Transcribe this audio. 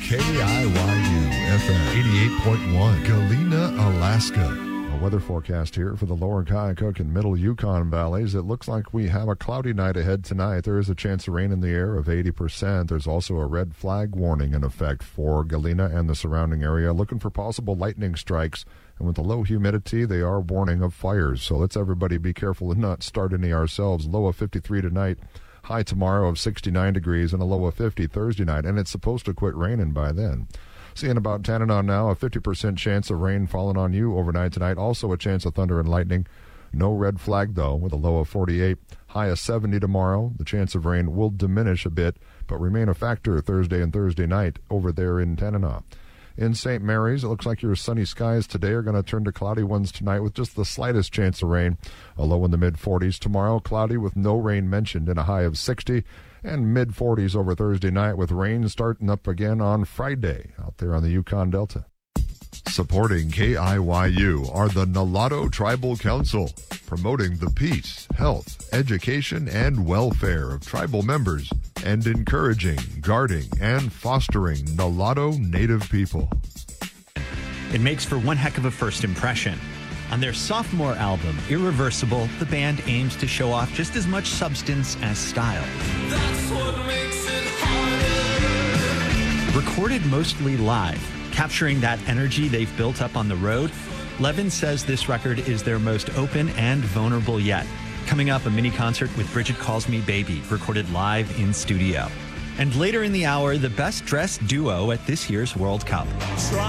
KIYU FM 88.1, Galena, Alaska. A weather forecast here for the lower Kayakuk and middle Yukon valleys. It looks like we have a cloudy night ahead tonight. There is a chance of rain in the air of 80%. There's also a red flag warning in effect for Galena and the surrounding area, looking for possible lightning strikes. And with the low humidity, they are warning of fires. So let's everybody be careful and not start any ourselves. Low of 53 tonight. High tomorrow of 69 degrees and a low of 50 Thursday night, and it's supposed to quit raining by then. Seeing about Tanana now, a 50% chance of rain falling on you overnight tonight. Also a chance of thunder and lightning. No red flag, though, with a low of 48. High of 70 tomorrow. The chance of rain will diminish a bit, but remain a factor Thursday and Thursday night over there in Tanana. In St. Mary's, it looks like your sunny skies today are going to turn to cloudy ones tonight with just the slightest chance of rain. A low in the mid-40s tomorrow, cloudy with no rain mentioned and a high of 60. And mid-40s over Thursday night with rain starting up again on Friday out there on the Yukon Delta. Supporting KIYU are the Nulato Tribal Council, promoting the peace, health, education, and welfare of tribal members and encouraging, guarding, and fostering Nulato Native people. It makes for one heck of a first impression. On their sophomore album, Irreversible, the band aims to show off just as much substance as style. That's what makes it harder. Recorded mostly live, capturing that energy they've built up on the road, Levin says this record is their most open and vulnerable yet. Coming up, a mini concert with Bridget Calls Me Baby, recorded live in studio. And later in the hour, the best dressed duo at this year's World Cup.